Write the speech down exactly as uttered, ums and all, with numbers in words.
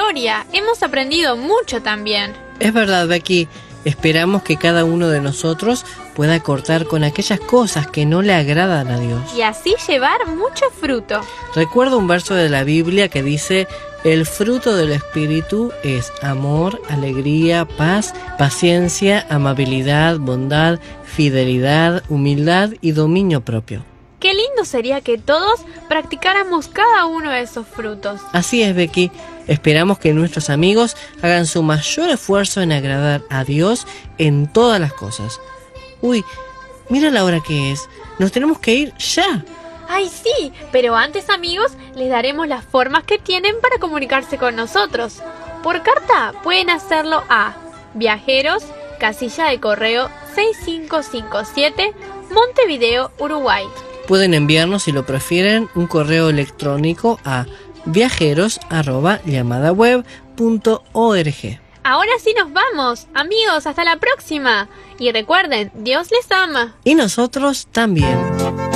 memoria. Hemos aprendido mucho también. Es verdad, Becky. Esperamos que cada uno de nosotros pueda cortar con aquellas cosas que no le agradan a Dios. Y así llevar mucho fruto. Recuerdo un verso de la Biblia que dice: el fruto del Espíritu es amor, alegría, paz, paciencia, amabilidad, bondad, fidelidad, humildad y dominio propio. Qué lindo sería que todos practicáramos cada uno de esos frutos. Así es, Becky. Esperamos que nuestros amigos hagan su mayor esfuerzo en agradar a Dios en todas las cosas. Uy, mira la hora que es. Nos tenemos que ir ya. ¡Ay, sí! Pero antes, amigos, les daremos las formas que tienen para comunicarse con nosotros. Por carta pueden hacerlo a Viajeros, casilla de correo seis cinco cinco siete, Montevideo, Uruguay. Pueden enviarnos, si lo prefieren, un correo electrónico a viajeros arroba llamadaweb punto org. Ahora sí nos vamos. Amigos, hasta la próxima. Y recuerden, Dios les ama. Y nosotros también.